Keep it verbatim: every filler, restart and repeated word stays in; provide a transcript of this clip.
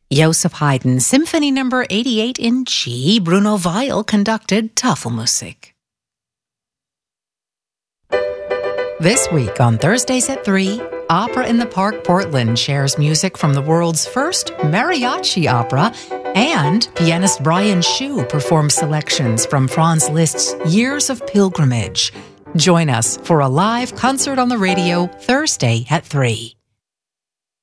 Joseph Haydn, Symphony Number eighty-eight in G. Bruno Weil conducted Tafelmusik. This week on Thursdays at three, Opera in the Park Portland shares music from the world's first mariachi opera, and pianist Brian Shu performs selections from Franz Liszt's Years of Pilgrimage. Join us for a live concert on the radio Thursday at three.